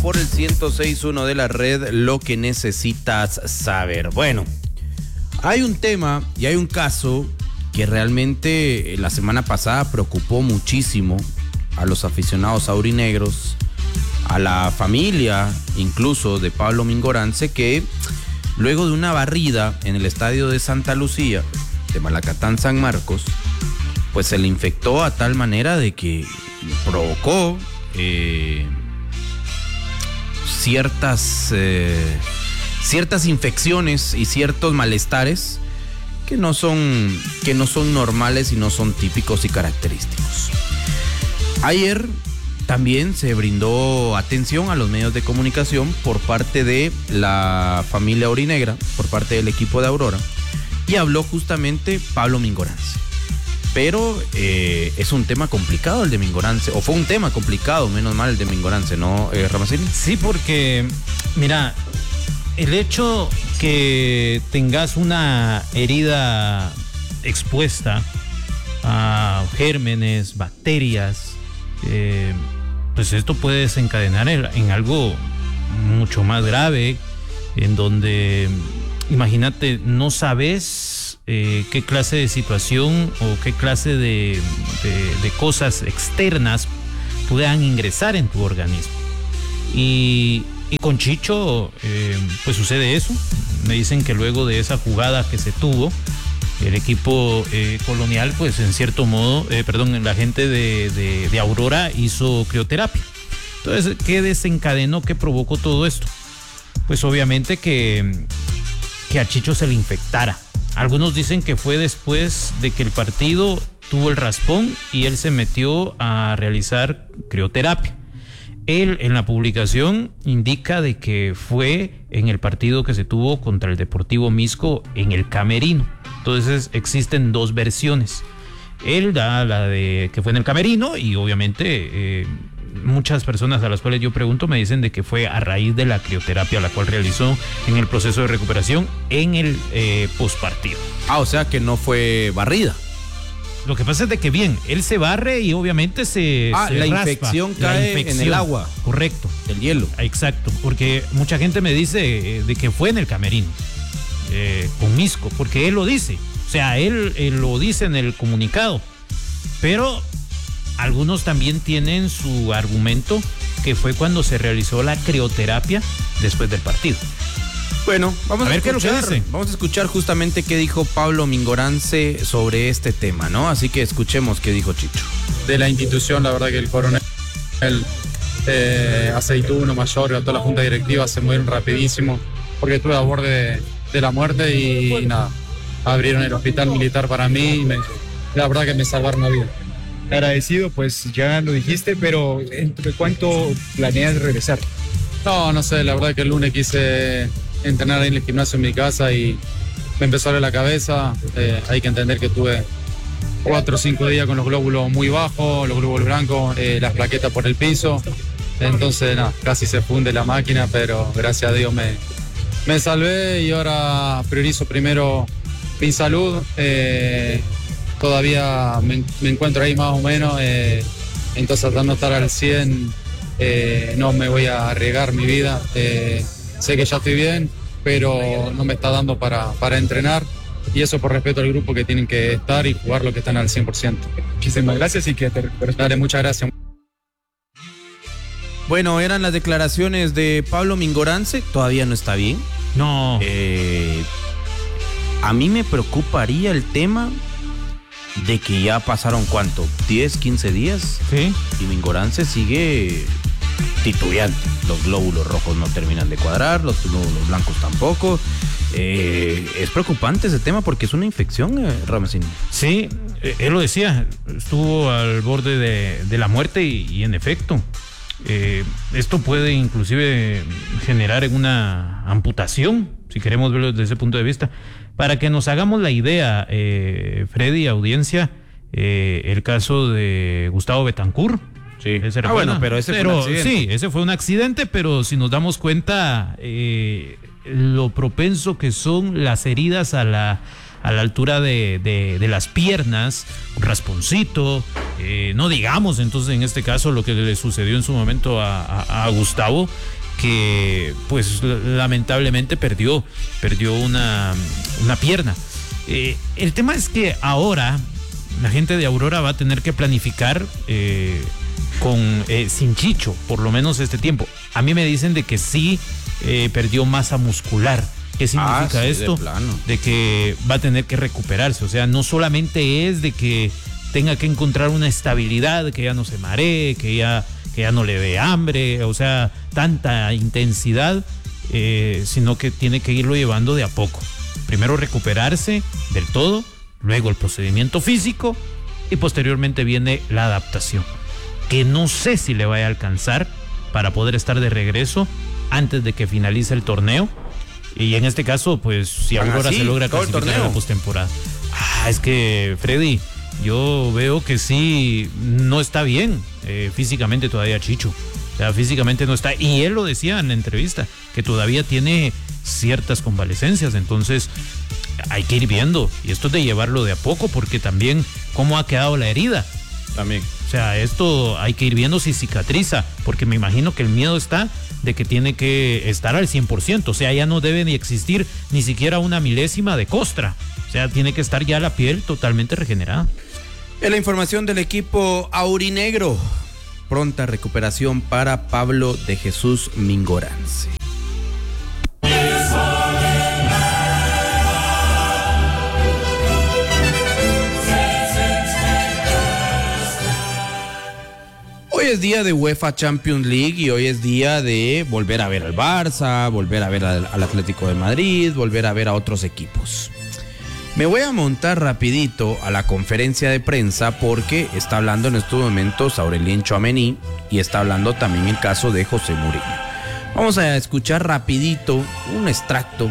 por el 106.1 de la red, lo que necesitas saber. Bueno, hay un tema y hay un caso que realmente la semana pasada preocupó muchísimo a los aficionados aurinegros, a la familia incluso de Pablo Mingorance, que luego de una barrida en el estadio de Santa Lucía, de Malacatán San Marcos, pues se le infectó a tal manera de que provocó ciertas infecciones y ciertos malestares que no son normales y no son típicos y característicos. Ayer también se brindó atención a los medios de comunicación por parte de la familia aurinegra, por parte del equipo de Aurora, y habló justamente Pablo Mingorance. Pero es un tema complicado el de Mingorance, o fue un tema complicado, menos mal el de Mingorance, ¿no, Ramacini? Sí, porque, mira, el hecho que tengas una herida expuesta a gérmenes, bacterias, pues esto puede desencadenar en algo mucho más grave, en donde, imagínate, no sabes qué clase de situación o qué clase de cosas externas puedan ingresar en tu organismo. Y con Chicho, pues sucede eso. Me dicen que luego de esa jugada que se tuvo, el equipo colonial, pues en cierto modo, la gente de Aurora hizo crioterapia. Entonces, ¿qué desencadenó, qué provocó todo esto? Pues obviamente que a Chicho se le infectara. Algunos dicen que fue después de que el partido tuvo el raspón y él se metió a realizar crioterapia. Él en la publicación indica de que fue en el partido que se tuvo contra el Deportivo Misco en el camerino. Entonces existen dos versiones. Él da la de que fue en el camerino y obviamente muchas personas a las cuales yo pregunto me dicen de que fue a raíz de la crioterapia la cual realizó en el proceso de recuperación en el postpartido. O sea que no fue barrida. Lo que pasa es de que bien, él se barre y obviamente se la raspa. infección cae en el agua. Correcto. El hielo. Exacto, porque mucha gente me dice de que fue en el camerino con Misco, porque él lo dice. O sea, él lo dice en el comunicado. Pero algunos también tienen su argumento que fue cuando se realizó la crioterapia después del partido. Bueno, vamos a ver qué es lo que dice. Vamos a escuchar justamente qué dijo Pablo Mingorance sobre este tema, ¿no? Así que escuchemos qué dijo Chicho. De la institución, la verdad que el coronel Aceituno, Mayor, toda la junta directiva se movieron rapidísimo porque estuve a borde de la muerte y nada, abrieron el hospital militar para mí y la verdad que me salvaron la vida. Agradecido, pues ya lo dijiste, pero ¿entre cuánto planeas regresar? No sé, la verdad que el lunes quise entrenar en el gimnasio en mi casa y me empezó a doler la cabeza. Hay que entender que tuve 4 o 5 días con los glóbulos muy bajos, los glóbulos blancos, las plaquetas por el piso. Entonces, casi se funde la máquina, pero gracias a Dios me salvé y ahora priorizo primero mi salud. Todavía me encuentro ahí más o menos, entonces tratando de estar al 100, no me voy a arriesgar mi vida. Sé que ya estoy bien, pero no me está dando para entrenar y eso por respeto al grupo que tienen que estar y jugar lo que están al 100%. Muchísimas gracias y que te recuperes. Dale, muchas gracias. Bueno, eran las declaraciones de Pablo Mingorance. Todavía no está bien. No. A mí me preocuparía el tema de que ya pasaron, ¿cuánto? 10, 15 días. Sí. Y Mingorance sigue titubeante. Los glóbulos rojos no terminan de cuadrar, los glóbulos blancos tampoco. Es preocupante ese tema porque es una infección, Ramacini. Sí, él lo decía, estuvo al borde de la muerte y en efecto, esto puede inclusive generar una amputación, si queremos verlo desde ese punto de vista. Para que nos hagamos la idea, Freddy, audiencia, el caso de Gustavo Betancur. Sí. Bueno, pero ese fue un accidente. Sí, ese fue un accidente, pero si nos damos cuenta lo propenso que son las heridas a a la altura de las piernas, un rasponcito, no digamos entonces en este caso lo que le sucedió en su momento a Gustavo, que pues lamentablemente perdió una pierna. El tema es que ahora la gente de Aurora va a tener que planificar sin Chicho, por lo menos este tiempo. A mí me dicen de que sí perdió masa muscular. ¿Qué significa esto? De que va a tener que recuperarse. O sea, no solamente es de que tenga que encontrar una estabilidad, que ya no se maree, que ya no le dé hambre, o sea, tanta intensidad, sino que tiene que irlo llevando de a poco. Primero recuperarse del todo, luego el procedimiento físico y posteriormente viene la adaptación, que no sé si le vaya a alcanzar para poder estar de regreso antes de que finalice el torneo. Y en este caso, pues, si Aurora se logra clasificar a la postemporada. Es que, Freddy, yo veo que sí, no está bien físicamente todavía Chicho. O sea, físicamente no está. Y él lo decía en la entrevista, que todavía tiene ciertas convalecencias. Entonces, hay que ir viendo. Y esto es de llevarlo de a poco, porque también, ¿cómo ha quedado la herida? También. O sea, esto hay que ir viendo si cicatriza, porque me imagino que el miedo está de que tiene que estar al 100%, o sea, ya no debe ni existir ni siquiera una milésima de costra, o sea, tiene que estar ya la piel totalmente regenerada. En la información del equipo aurinegro, pronta recuperación para Pablo de Jesús Mingorance. Hoy es día de UEFA Champions League y hoy es día de volver a ver al Barça, volver a ver al Atlético de Madrid, volver a ver a otros equipos. Me voy a montar rapidito a la conferencia de prensa porque está hablando en estos momentos Aurelien Tchouaméni y está hablando también el caso de José Mourinho. Vamos a escuchar rapidito un extracto